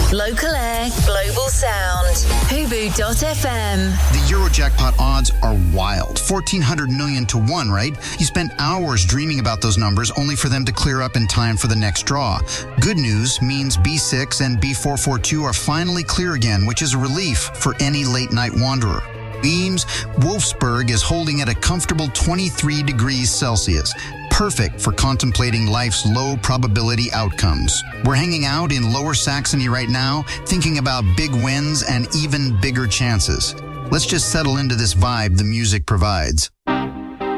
Local air, global sound. Hubu.fm. The Eurojackpot odds are wild. 1,400 million to 1, right? You spent hours dreaming about those numbers only for them to clear up in time for the next draw. Good news means B6 and B442 are finally clear again, which is a relief for any late-night wanderer. Beams, Wolfsburg is holding at a comfortable 23 degrees Celsius. Perfect for contemplating life's low probability outcomes. We're hanging out in Lower Saxony right now, thinking about big wins and even bigger chances. Let's just settle into this vibe the music provides.